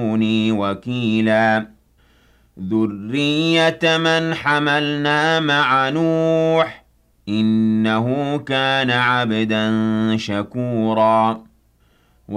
اتَّخَذُونِي وَكِيلًا ذُرِّيَّةَ مَنْ حَمَلْنَا مَعَ نُوحٍ ۚ إِنَّهُ كَانَ عَبْدًا شَكُورًا